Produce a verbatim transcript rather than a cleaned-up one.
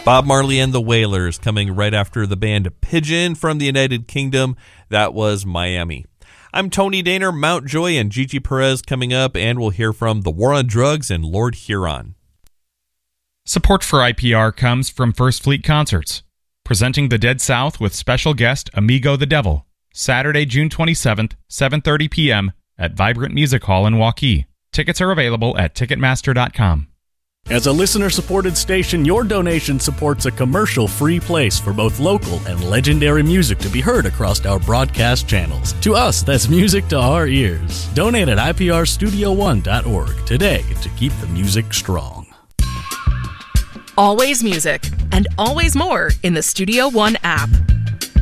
Bob Marley and the Wailers coming right after the band Pigeon from the United Kingdom. That was Miami. I'm Tony Daner, Mountjoy, and Gigi Perez coming up, and we'll hear from The War on Drugs and Lord Huron. Support for I P R comes from First Fleet Concerts, presenting the Dead South with special guest Amigo the Devil, Saturday, June twenty-seventh, seven thirty p.m. at Vibrant Music Hall in Waukee. Tickets are available at Ticketmaster dot com. As a listener-supported station, your donation supports a commercial-free place for both local and legendary music to be heard across our broadcast channels. To us, that's music to our ears. Donate at I P R studio one dot org today to keep the music strong. Always music, and always more in the Studio One app.